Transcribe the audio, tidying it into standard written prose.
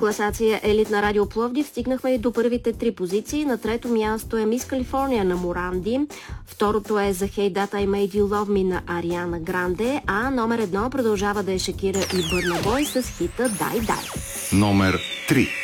класация Елит на Радио Пловдив стигнахме и до първите 3 позиции. На трето място е Мис Калифорния на Моранди. Второто е The Hey That I Made You Love Me на Ариана Гранде. А номер 1 продължава да е Шакира и Бърна Бой с хита Дай Дай. Номер 3.